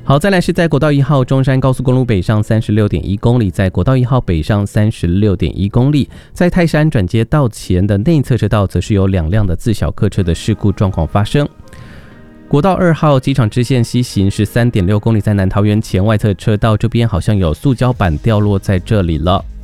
好，再来是在国道1号中山高速公路北上36.1公里，在国道1号北上36.1公里，在泰山转接道前的内侧车道，则是有2辆的自小客车的事故状况发生。国道2号机场支线西行13.6公里，在南桃园前外侧车道这边好像有塑胶板掉落在这里了。